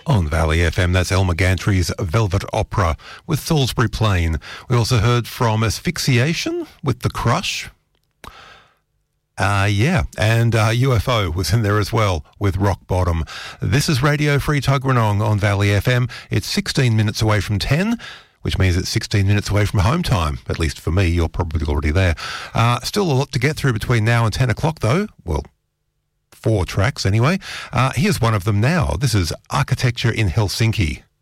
On Valley FM, that's Elmer Gantry's Velvet Opera with Salisbury Plain. We also heard from Asphyxiation with The Crush. And UFO was in there as well with Rock Bottom. This is Radio Free Tuggeranong on Valley FM. It's 16 minutes away from 10, which means it's 16 minutes away from home time, at least for me. You're probably already there. Still a lot to get through between now and 10 o'clock, though. Well, 4 tracks anyway. Here's one of them now. This is Architecture in Helsinki.